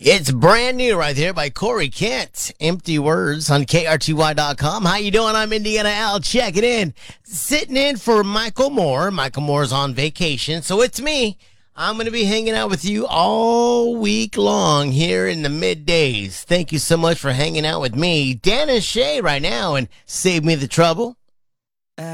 It's brand new right there by Corey Kent. Empty Words on KRTY.com. How you doing? I'm Indiana Al. Check it in. Sitting in for Michael Moore. Michael Moore's on vacation, so it's me. I'm going to be hanging out with you all week long here in the middays. Thank you so much for hanging out with me. Dan and Shay right now, and Save Me the Trouble.